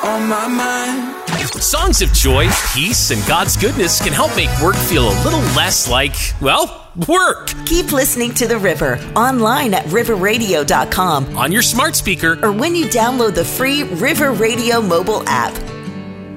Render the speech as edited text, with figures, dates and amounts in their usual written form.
on my mind. Songs of joy, peace, and God's goodness can help make work feel a little less like, well, work. Keep listening to The River online at riverradio.com, On your smart speaker, or when you download the free River Radio mobile app.